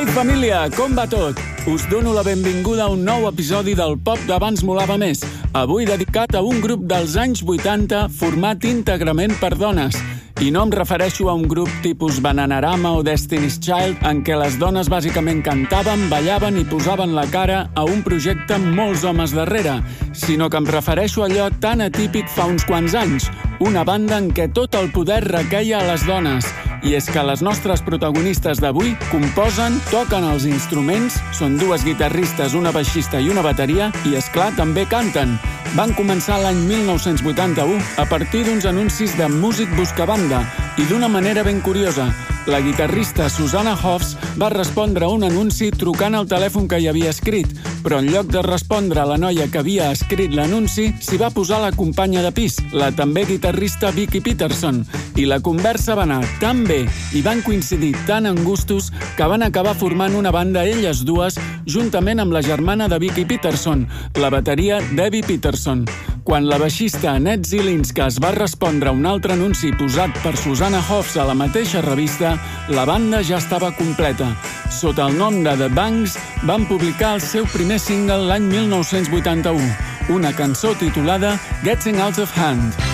Ei, família, com va tot? Us dono la benvinguda a un nou episodi del Pop d'Abans Molava Més, avui dedicat a un grup dels anys 80 format íntegrament per dones. I no em refereixo a un grup tipus Bananarama o Destiny's Child en què les dones bàsicament cantaven, ballaven i posaven la cara a un projecte amb molts homes darrere, sinó que em refereixo a allò tan atípic fa uns quants anys, una banda en què tot el poder requeia a les dones. I és que les nostres protagonistes d'avui composen, toquen els instruments, són dues guitarristes, una baixista i una bateria, i, és clar, també canten. Van començar l'any 1981 a partir d'uns anuncis de Músic Buscabanda i d'una manera ben curiosa. La guitarrista Susanna Hoffs va respondre a un anunci trucant al telèfon que hi havia escrit, però en lloc de respondre a la noia que havia escrit l'anunci, s'hi va posar la companya de pis, la també guitarrista Vicky Peterson, i la conversa va anar tan bé i van coincidir tant en gustos que van acabar formant una banda elles dues juntament amb la germana de Vicky Peterson, la bateria Debbie Peterson. Quan la baixista Annette Zielinska es va respondre a un altre anunci posat per Susanna Hoffs a la mateixa revista, la banda ja estava completa. Sota el nom de The Bangs, van publicar el seu primer single l'any 1981, una cançó titulada Getting Out of Hand.